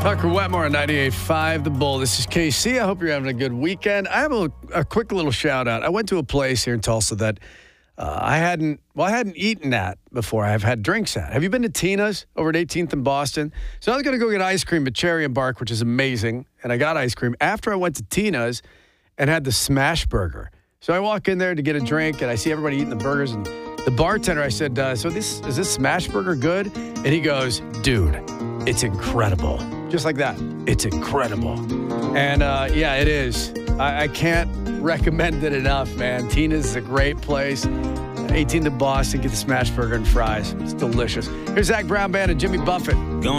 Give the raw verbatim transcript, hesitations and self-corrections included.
Tucker Wetmore on ninety-eight point five The Bull. This is K C. I hope you're having a good weekend. I have a, a quick little shout out. I went to a place here in Tulsa that uh, I hadn't, well, I hadn't eaten at before. I've had drinks at. Have you been to Tina's over at eighteenth in Boston? So I was going to go get ice cream at Cherry and Bark, which is amazing. And I got ice cream after I went to Tina's and had the smash burger. So I walk in there to get a drink and I see everybody eating the burgers. And the bartender, I said, uh, so this is this smash burger good? And he goes, dude, it's incredible. Just like that. It's incredible. And uh, yeah, it is. I, I can't recommend it enough, man. Tina's is a great place. eighteenth in Boston, get the smash burger and fries. It's delicious. Here's Zach Brown Band and Jimmy Buffett.